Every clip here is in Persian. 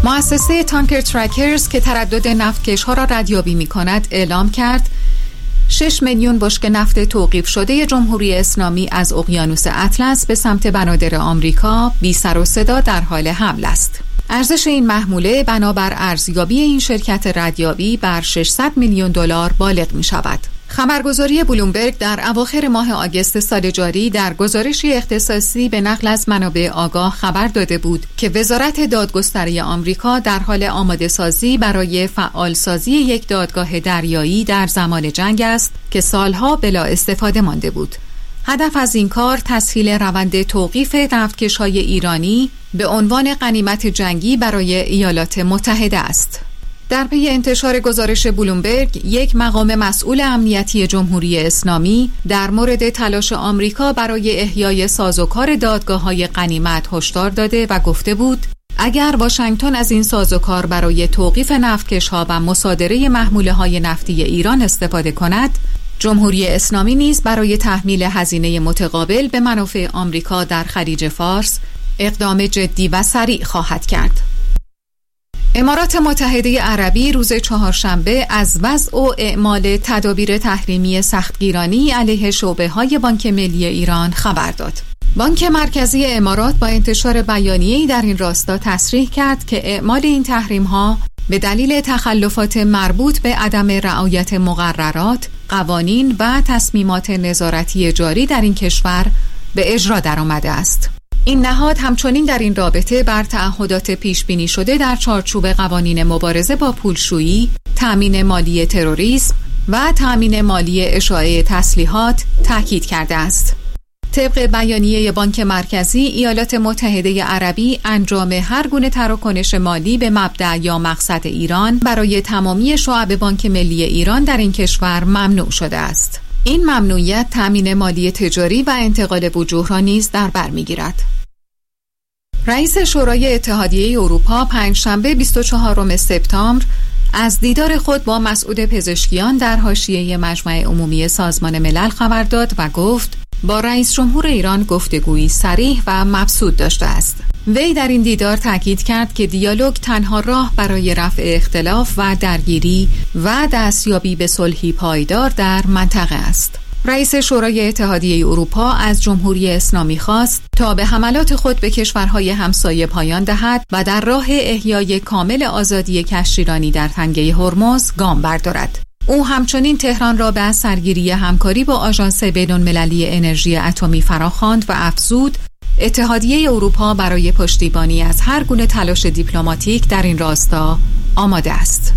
مؤسسه تانکر ترکرز که تردد نفتکش‌ها را ردیابی می‌کند اعلام کرد 6 میلیون بشکه نفت توقیف شده جمهوری اسلامی از اقیانوس اطلس به سمت بنادر آمریکا بی سر و صدا در حال حمل است. ارزش این محموله بنابر ارزیابی این شرکت ردیابی بر 600 میلیون دلار بالغ می شود. خبرگزاری بلومبرگ در اواخر ماه آگوست سال جاری در گزارشی اختصاصی به نقل از منابع آگاه خبر داده بود که وزارت دادگستری آمریکا در حال آماده سازی برای فعال سازی یک دادگاه دریایی در زمان جنگ است که سالها بلا استفاده مانده بود. هدف از این کار تسهیل روند توقیف نفتکش‌های ایرانی به عنوان غنیمت جنگی برای ایالات متحده است. در پی انتشار گزارش بلومبرگ، یک مقام مسئول امنیتی جمهوری اسلامی در مورد تلاش آمریکا برای احیای سازوکار دادگاه‌های غنیمت هشدار داده و گفته بود اگر واشنگتن از این سازوکار برای توقیف نفتکش‌ها و مصادره محموله‌های نفتی ایران استفاده کند، جمهوری اسلامی نیز برای تحمیل هزینه متقابل به منافع آمریکا در خلیج فارس اقدام جدی و سریع خواهد کرد. امارات متحده عربی روز چهارشنبه از وضع و اعمال تدابیر تحریمی سختگیرانی علیه شعبه‌های بانک ملی ایران خبر داد. بانک مرکزی امارات با انتشار بیانیه‌ای در این راستا تصریح کرد که اعمال این تحریم‌ها به دلیل تخلفات مربوط به عدم رعایت مقررات، قوانین و تصمیمات نظارتی جاری در این کشور به اجرا درآمده است. این نهاد همچنین در این رابطه بر تعهدات پیش بینی شده در چارچوب قوانین مبارزه با پولشویی، تأمین مالی تروریسم و تأمین مالی اشاعه تسلیحات تاکید کرده است. طبق بیانیه بانک مرکزی، ایالات متحده عربی انجام هر گونه تراکنش مالی به مبدأ یا مقصد ایران برای تمامی شعب بانک ملی ایران در این کشور ممنوع شده است. این ممنوعیت تأمین مالی تجاری و انتقال وجوه را نیز در بر می‌گیرد. رئیس شورای اتحادیه اروپا پنجشنبه 24 سپتامبر از دیدار خود با مسئول پزشکیان در حاشیه مجمع عمومی سازمان ملل خبر داد و گفت با رئیس جمهور ایران گفتگویی صریح و مبسوط داشته است. وی در این دیدار تاکید کرد که دیالوگ تنها راه برای رفع اختلاف و درگیری و دستیابی به صلحی پایدار در منطقه است. رئیس شورای اتحادیه اروپا از جمهوری اسلامی خواست تا به حملات خود به کشورهای همسایه پایان دهد و در راه احیای کامل آزادی کشتیرانی در تنگه هرمز گام بردارد. او همچنین تهران را به سرگیری همکاری با آژانس بین‌المللی انرژی اتمی فراخواند و افزود اتحادیه اروپا برای پشتیبانی از هر گونه تلاش دیپلماتیک در این راستا آماده است.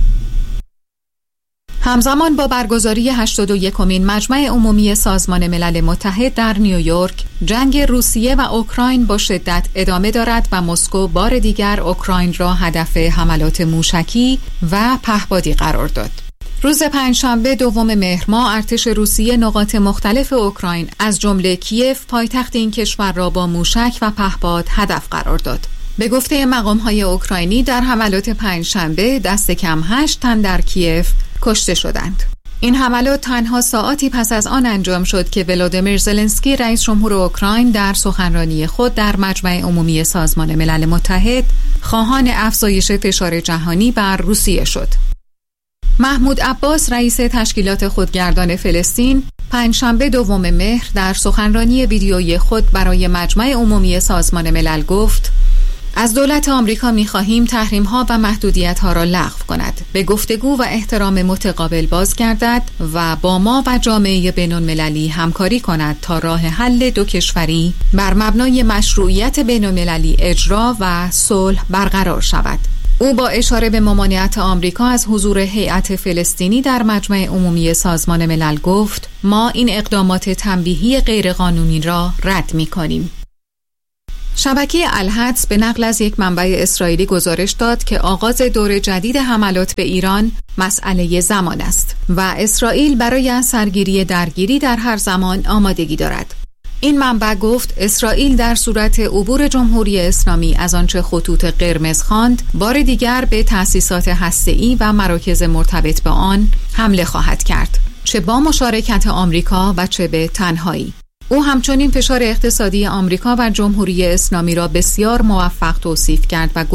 همزمان با برگزاری 81مین مجمع عمومی سازمان ملل متحد در نیویورک، جنگ روسیه و اوکراین با شدت ادامه دارد و مسکو بار دیگر اوکراین را هدف حملات موشکی و پهپادی قرار داد. روز پنجشنبه دوم مهر ماه ارتش روسیه نقاط مختلف اوکراین از جمله کیف پایتخت این کشور را با موشک و پهپاد هدف قرار داد. به گفته مقام‌های اوکراینی در حملات پنجشنبه دست کم 8 تن در کیف کشته شدند. این حملات تنها ساعاتی پس از آن انجام شد که ولادیمیر زلنسکی رئیس جمهور اوکراین در سخنرانی خود در مجمع عمومی سازمان ملل متحد خواهان افزایش فشار جهانی بر روسیه شد. محمود عباس رئیس تشکیلات خودگردان فلسطین پنجشنبه دوم مهر در سخنرانی ویدیویی خود برای مجمع عمومی سازمان ملل گفت از دولت آمریکا می‌خواهیم تحریم‌ها و محدودیت‌ها را لغو کند، به گفتگو و احترام متقابل بازگردد و با ما و جامعه بین‌المللی همکاری کند تا راه حل دو کشوری بر مبنای مشروعیت بین‌المللی اجرا و صلح برقرار شود. او با اشاره به ممانعت آمریکا از حضور هیئت فلسطینی در مجمع عمومی سازمان ملل گفت ما این اقدامات تنبیهی غیرقانونی را رد می‌کنیم. شبکه الحدث به نقل از یک منبع اسرائیلی گزارش داد که آغاز دور جدید حملات به ایران مسئله زمان است و اسرائیل برای سرگیری درگیری در هر زمان آمادگی دارد. این منبع گفت اسرائیل در صورت عبور جمهوری اسلامی از آنچه خطوط قرمز خواند بار دیگر به تأسیسات هسته‌ای و مراکز مرتبط به آن حمله خواهد کرد، چه با مشارکت آمریکا و چه به تنهایی. او همچنین فشار اقتصادی آمریکا و جمهوری اسلامی را بسیار موفق توصیف کرد و گفت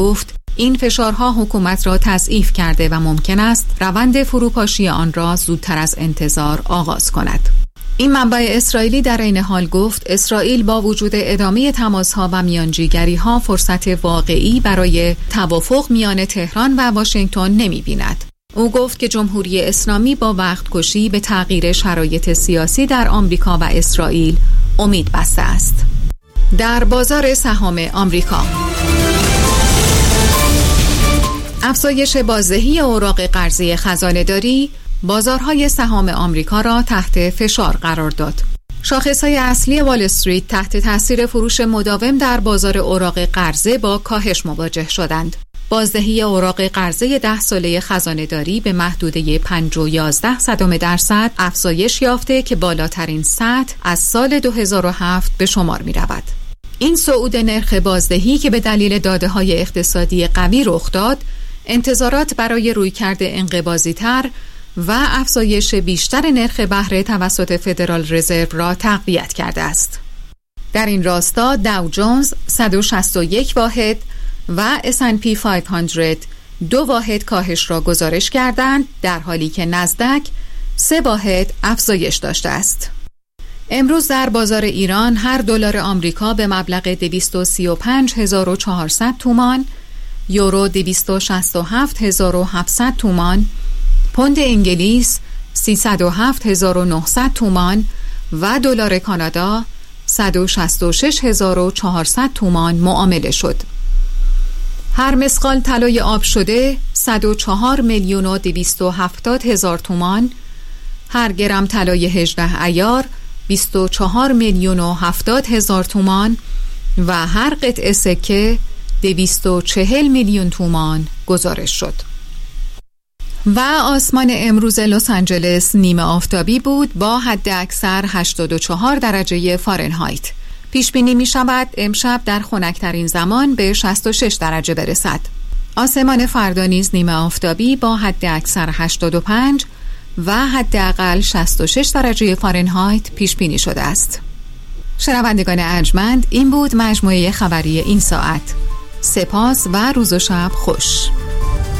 این فشارها حکومت را تضعیف کرده و ممکن است روند فروپاشی آن را زودتر از انتظار آغاز کند. این منبع اسرائیلی در این حال گفت اسرائیل با وجود ادامه تماس‌ها و میانجیگری‌ها فرصت واقعی برای توافق میان تهران و واشنگتن نمی‌بیند. او گفت که جمهوری اسلامی با وقت‌کشی به تغییر شرایط سیاسی در آمریکا و اسرائیل امید بسته است. در بازار سهام آمریکا افزایش بازدهی اوراق قرضه خزانه‌داری بازارهای سهام آمریکا را تحت فشار قرار داد. شاخص‌های اصلی وال استریت تحت تاثیر فروش مداوم در بازار اوراق قرضه با کاهش مواجه شدند. بازدهی اوراق قرضه 10 ساله خزانه‌داری به محدوده 5.11% افزایش یافته که بالاترین سطح از سال 2007 به شمار می‌رود. این صعود نرخ بازدهی که به دلیل داده‌های اقتصادی قوی رخ داد، انتظارات برای رویکرد انقباضی‌تر و افزایش بیشتر نرخ بهره توسط فدرال رزرو را تقویت کرده است. در این راستا داو جونز 161 واحد و S&P 500 2 واحد کاهش را گزارش کردند، در حالی که نزدک 3 واحد افزایش داشته است. امروز در بازار ایران هر دلار آمریکا به مبلغ 235400 تومان، یورو 267700 تومان، پوند انگلیس 307900 تومان و دلار کانادا 166400 تومان معامله شد. هر مسقال طلای آب شده 104,270,000 تومان، هر گرم طلای 18 عیار 24,070,000 تومان و هر قطعه سکه 240 میلیون تومان گزارش شد. و آسمان امروز لس آنجلس نیمه آفتابی بود با حد اکثر 84 درجه فارنهایت. پیش بینی می شود امشب در خنک‌ترین زمان به 66 درجه برسد. آسمان فردا نیز نیمه آفتابی با حد اکثر 85 و حداقل 66 درجه فارنهایت پیش بینی شده است. شنوندگان ارجمند، این بود مجموعه خبری این ساعت. سپاس و روز و شب خوش.